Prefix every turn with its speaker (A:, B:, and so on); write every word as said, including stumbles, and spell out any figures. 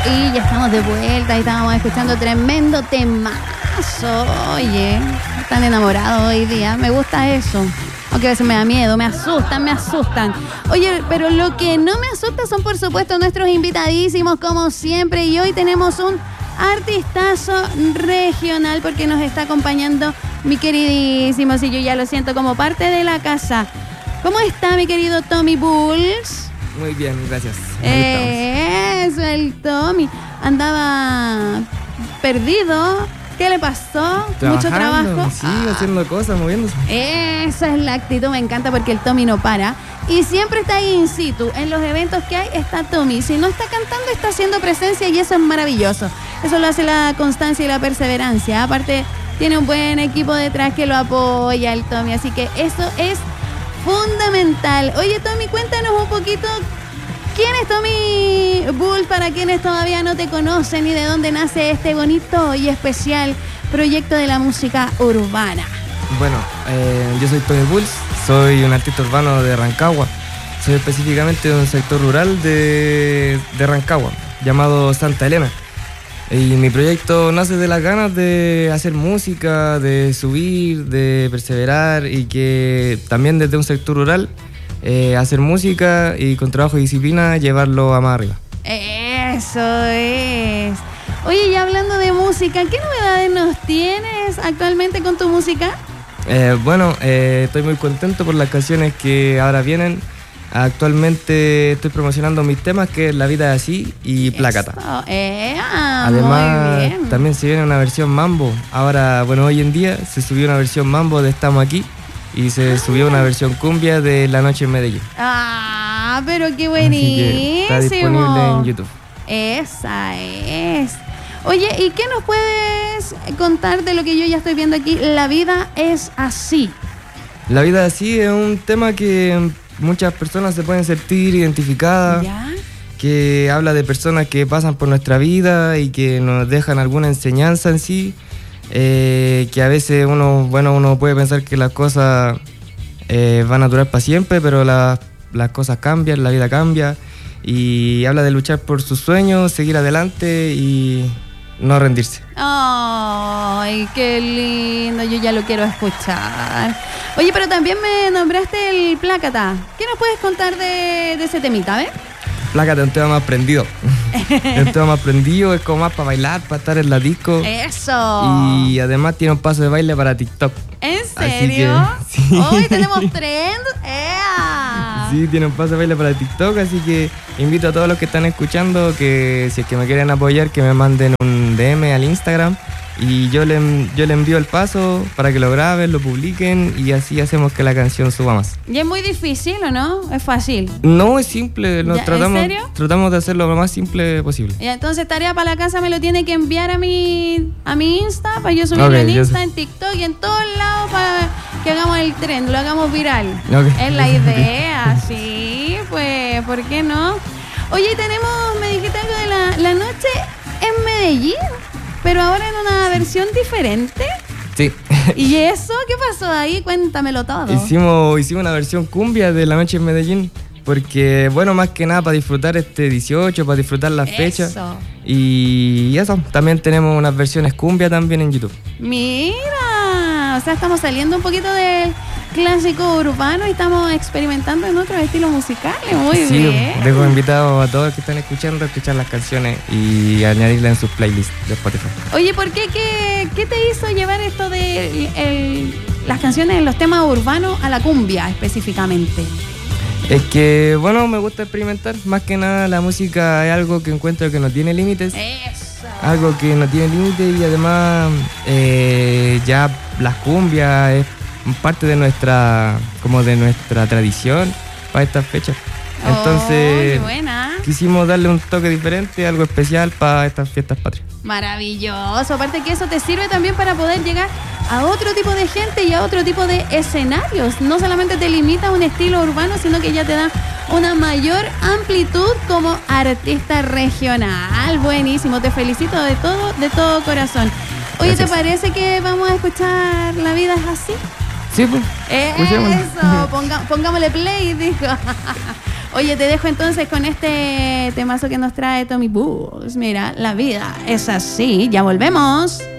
A: Y ya estamos de vuelta y estábamos escuchando tremendo temazo. Oye, están enamorados hoy día. Me gusta eso. Aunque a veces me da miedo, me asustan, me asustan. Oye, pero lo que no me asusta son, por supuesto, nuestros invitadísimos, como siempre. Y hoy tenemos un artistazo regional porque nos está acompañando mi queridísimo, si yo ya lo siento como parte de la casa. ¿Cómo está mi querido Tommy Bulls?
B: Muy bien, gracias.
A: Eso, el Tommy. Andaba perdido. ¿Qué le pasó? Mucho trabajo.
B: Sí, ah. haciendo cosas, moviéndose.
A: Esa es la actitud, me encanta porque el Tommy no para. Y siempre está ahí in situ. En los eventos que hay está Tommy. Si no está cantando, está haciendo presencia y eso es maravilloso. Eso lo hace la constancia y la perseverancia. Aparte, tiene un buen equipo detrás que lo apoya el Tommy. Así que eso es fundamental. Oye, Tommy, cuéntanos un poquito. ¿Quién es Tommy Bulls para quienes todavía no te conocen y de dónde nace este bonito y especial proyecto de la música urbana?
B: Bueno, eh, yo soy Tommy Bulls, soy un artista urbano de Rancagua. Soy específicamente de un sector rural de, de Rancagua, llamado Santa Elena. Y mi proyecto nace de las ganas de hacer música, de subir, de perseverar y que también desde un sector rural Eh, hacer música y con trabajo y disciplina llevarlo a más arriba.
A: Eso es. Oye, y hablando de música, ¿qué novedades nos tienes actualmente con tu música?
B: Eh, bueno, eh, estoy muy contento por las canciones que ahora vienen. Actualmente estoy promocionando mis temas, que es La Vida es Así y Plácata.
A: Eh, ah,
B: Además,
A: muy bien.
B: también se viene una versión mambo. Ahora, bueno, hoy en día se subió una versión mambo de Estamos Aquí. Y se ah. subió una versión cumbia de La Noche en Medellín.
A: Ah, pero qué buenísimo.
B: Está disponible en YouTube.
A: Esa es. Oye, ¿y qué nos puedes contar de lo que yo ya estoy viendo aquí? La Vida es Así.
B: La Vida es Así es un tema que muchas personas se pueden sentir identificadas.
A: ¿Ya?
B: Que habla de personas que pasan por nuestra vida y que nos dejan alguna enseñanza en sí. Eh, que a veces uno, bueno, uno puede pensar que las cosas eh, van a durar para siempre, pero la, las cosas cambian, la vida cambia y habla de luchar por sus sueños, seguir adelante y no rendirse.
A: Ay, qué lindo, yo ya lo quiero escuchar. Oye, pero también me nombraste el Plácata. ¿Qué nos puedes contar de, de ese temita, eh?
B: Plácata es un tema más prendido. Es un tema más prendido, es como más para bailar, para estar en la disco.
A: ¡Eso!
B: Y además tiene un paso de baile para TikTok.
A: ¿En serio?
B: Así que, sí.
A: Hoy tenemos trend. ¡Ea!
B: Sí, tiene un paso de baile para TikTok, así que invito a todos los que están escuchando que si es que me quieren apoyar, que me manden un D M al Instagram. Y yo le, yo le envío el paso para que lo graben, lo publiquen y así hacemos que la canción suba más.
A: ¿Y es muy difícil o no? ¿Es fácil?
B: No, es simple. Nos
A: ¿Ya,
B: tratamos,
A: ¿En serio?
B: Tratamos de hacerlo lo más simple posible.
A: Y entonces tarea para la casa me lo tiene que enviar a mi, a mi Insta para yo subirlo
B: Okay,
A: en
B: yo
A: Insta,
B: sé.
A: en TikTok y en todos lados para que hagamos el trend, lo hagamos viral.
B: Okay.
A: Es la idea, sí, pues, ¿por qué no? Oye, tenemos, me dijiste algo de la, la noche en Medellín. Pero ahora en una versión diferente.
B: Sí.
A: ¿Y eso? ¿Qué pasó ahí? Cuéntamelo todo.
B: Hicimos, hicimos una versión cumbia de La Noche en Medellín. Porque, bueno, más que nada para disfrutar este dieciocho, para disfrutar las
A: Eso.
B: fechas. Y eso, también tenemos unas versiones cumbia también en YouTube.
A: Mira, o sea, estamos saliendo un poquito del clásico urbano y estamos experimentando en otros estilos musicales. Muy
B: sí,
A: bien.
B: Dejo invitado a todos los que están escuchando a escuchar las canciones y añadirlas en sus playlists de Spotify.
A: Oye, ¿por qué? ¿Qué, qué te hizo llevar esto de el, el, las canciones, los temas urbanos a la cumbia específicamente?
B: Es que, bueno, me gusta experimentar. Más que nada, la música es algo que encuentro que no tiene límites.
A: Eso.
B: Algo que no tiene límites y además eh, ya las cumbias es parte de nuestra, como de nuestra tradición para estas fechas. Entonces,
A: oh, buena.
B: quisimos darle un toque diferente, algo especial para estas fiestas patrias.
A: Maravilloso. Aparte que eso te sirve también para poder llegar a otro tipo de gente y a otro tipo de escenarios. No solamente te limita a un estilo urbano, sino que ya te da una mayor amplitud como artista regional. Buenísimo, te felicito de todo, de todo corazón. Oye, Gracias. ¿Te parece que vamos a escuchar La Vida es Así?
B: Sí, pues.
A: Eso, Ponga, pongámosle play, dijo. Oye, te dejo entonces con este temazo que nos trae Tommy Bulls. Mira, la vida es así. Ya volvemos.